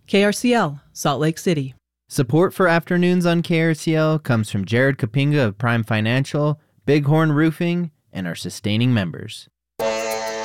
KRCL, Salt Lake City. Support for Afternoons on KRCL comes from Jared Kapinga of Prime Financial, Bighorn Roofing, and our sustaining members.